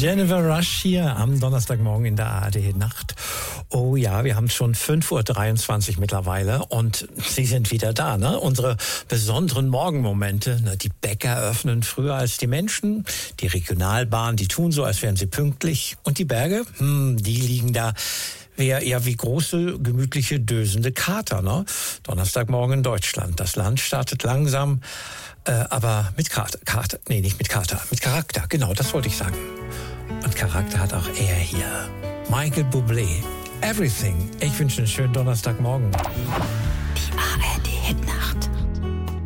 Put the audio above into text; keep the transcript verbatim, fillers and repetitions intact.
Jennifer Rush hier am Donnerstagmorgen in der A R D Nacht. Oh ja, wir haben schon fünf Uhr dreiundzwanzig mittlerweile und Sie sind wieder da, ne? Unsere besonderen Morgenmomente. Ne? Die Bäcker öffnen früher als die Menschen. Die Regionalbahnen, die tun so, als wären sie pünktlich. Und die Berge, hm, die liegen da wäre eher wie große, gemütliche, dösende Kater, ne? Donnerstagmorgen in Deutschland. Das Land startet langsam, äh, aber mit Kater, Kater, nee, nicht mit Kater, mit Charakter, genau, das wollte ich sagen. Und Charakter hat auch er hier. Michael Bublé, Everything. Ich wünsche einen schönen Donnerstagmorgen. Die A R D